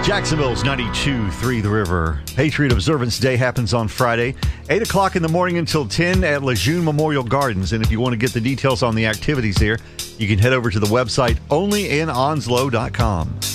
Jacksonville's 92.3 The River. Patriot Observance Day happens on Friday, 8 o'clock in the morning until 10 at Lejeune Memorial Gardens. And if you want to get the details on the activities there, you can head over to the website onlyinonslow.com.